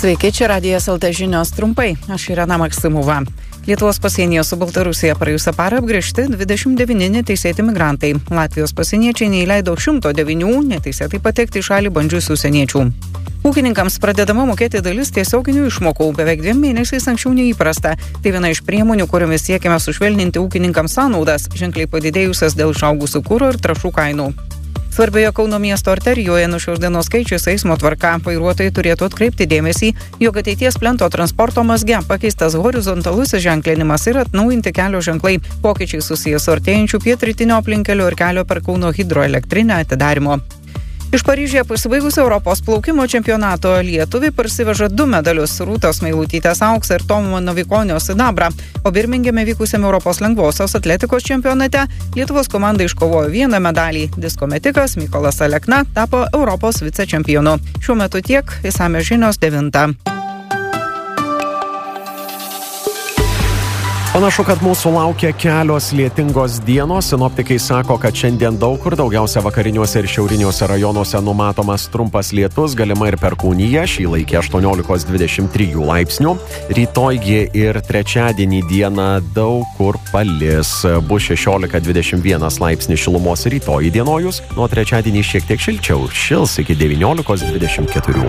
Sveiki, čia Radijas LT žinios trumpai. Aš Irena Maksimova. Lietuvos pasienyje su Baltarusija praėjusią parą apgręžti 29 neteisėti migrantai. Latvijos pasieniečiai neįleido 109 neteisėtai patekti į šalį bandžiusių užsieniečių. Ūkininkams pradedama mokėti dalis tiesioginių išmokų beveik 2 mėnesiais anksčiau neįprasta. Tai viena iš priemonių, kuriomis siekime sušvelninti ūkininkams sąnaudas, ženkliai padidėjusias dėl išaugusių kuro ir trąšų kainų. Svarbioje Kauno miesto arterijoje nuo šios dienos keičiasi eismo tvarka. Vairuotojai turėtų atkreipti dėmesį, jog ateities plento transporto mazge pakeistas horizontalusis ženklinimas ir atnaujinti kelio ženklai. Pokyčiai susijęs su artėjančiu pietrytinio aplinkelio ir kelio per Kauno hidroelektrinę atidarymo. Iš Paryžiuje pasibaigusio Europos plaukimo čempionato lietuviai parsiveža 2 medalius – Rūtos Meilutytės auksą ir Tomo Novikonio sidabrą. O Birmingeme vykusiame Europos lengvosios atletikos čempionate Lietuvos komanda iškovojo 1 medalį. Disko metikas Mykolas Alekna tapo Europos vicečempionu. Šiuo metu tiek, išsamios žinios 9. Panašu, kad mūsų laukia kelios lietingos dienos. Sinoptikai sako, kad šiandien daug kur, daugiausia vakariniuose ir šiauriniuose rajonuose numatomas trumpas lietus, galima ir perkūnija, šį laikį 18-23 laipsnių. Rytojgi ir trečiadienį dieną daug kur palis. Bus 16-21 laipsnių šilumos rytoj įdienojus, nuo trečiadienį šiek tiek šilčiau, šils iki 19-24.